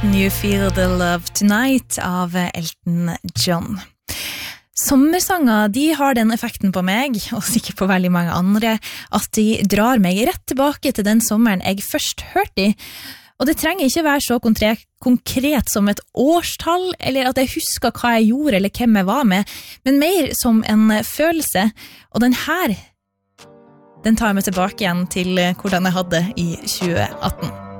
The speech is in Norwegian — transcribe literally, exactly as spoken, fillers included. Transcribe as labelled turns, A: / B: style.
A: låten You Feel the Love Tonight av Elton John. Sommersanger, de har den effekten på meg, og sikkert på veldig mange andre, at de drar meg rett tilbake til den sommeren jeg først hørte i. Og det trenger ikke være så konkret, konkret som et årstall, eller at jeg husker hva jeg gjorde, eller hvem jeg var med, men mer som en følelse. Og den her, den tar jeg meg tilbake igjen til hvordan jeg hadde i tjue atten.